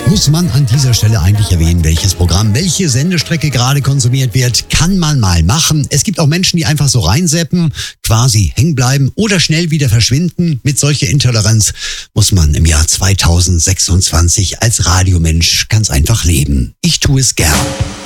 Muss man an dieser Stelle eigentlich erwähnen, welches Programm, welche Sendestrecke gerade konsumiert wird? Kann man mal machen. Es gibt auch Menschen, die einfach so reinseppen, quasi hängen bleiben oder schnell wieder verschwinden. Mit solcher Intoleranz muss man im Jahr 2026 als Radiomensch ganz einfach leben. Ich tue es gern.